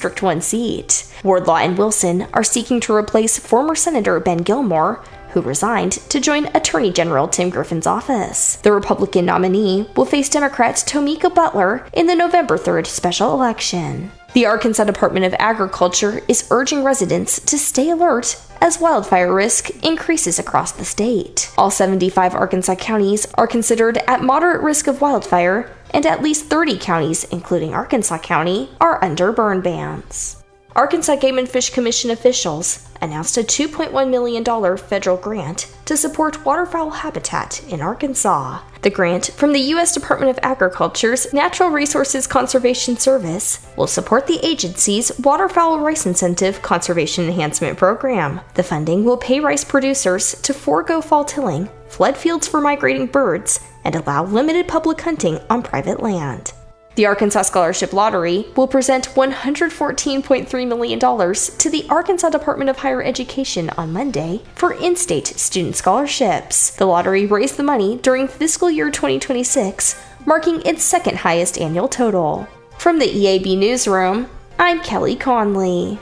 District 1 seat. Wardlaw and Wilson are seeking to replace former Senator Ben Gilmore, who resigned to join Attorney General Tim Griffin's office. The Republican nominee will face Democrat Tomika Butler in the November 3rd special election. The Arkansas Department of Agriculture is urging residents to stay alert as wildfire risk increases across the state. All 75 Arkansas counties are considered at moderate risk of wildfire, and at least 30 counties, including Arkansas County, are under burn bans. Arkansas Game and Fish Commission officials announced a $2.1 million federal grant to support waterfowl habitat in Arkansas. The grant from the U.S. Department of Agriculture's Natural Resources Conservation Service will support the agency's Waterfowl Rice Incentive Conservation Enhancement Program. The funding will pay rice producers to forego fall tilling, flood fields for migrating birds, and allow limited public hunting on private land. The Arkansas Scholarship Lottery will present $114.3 million to the Arkansas Department of Higher Education on Monday for in-state student scholarships. The lottery raised the money during fiscal year 2026, marking its second highest annual total. From the EAB Newsroom, I'm Kelly Conley.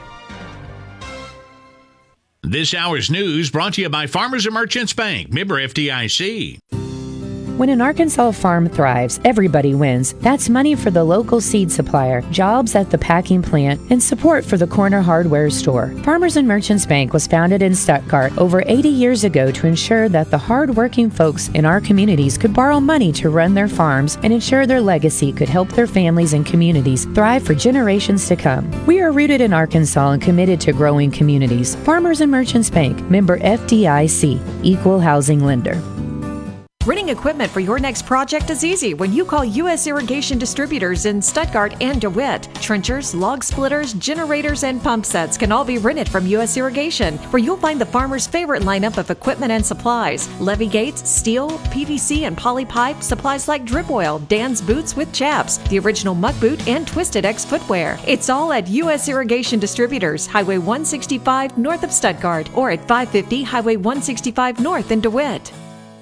This hour's news brought to you by Farmers and Merchants Bank, member FDIC. When an Arkansas farm thrives, everybody wins. That's money for the local seed supplier, jobs at the packing plant, and support for the corner hardware store. Farmers and Merchants Bank was founded in Stuttgart over 80 years ago to ensure that the hard-working folks in our communities could borrow money to run their farms and ensure their legacy could help their families and communities thrive for generations to come. We are rooted in Arkansas and committed to growing communities. Farmers and Merchants Bank, member FDIC, equal housing lender. Renting equipment for your next project is easy when you call U.S. Irrigation Distributors in Stuttgart and DeWitt. Trenchers, log splitters, generators, and pump sets can all be rented from U.S. Irrigation, where you'll find the farmer's favorite lineup of equipment and supplies. Levee gates, steel, PVC, and poly pipe, supplies like drip oil, Dan's boots with chaps, the original muck boot, and Twisted X footwear. It's all at U.S. Irrigation Distributors, Highway 165 north of Stuttgart, or at 550 Highway 165 north in DeWitt.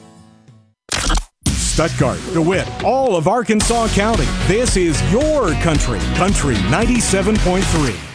Stuttgart, DeWitt, all of Arkansas County. This is your country. Country 97.3.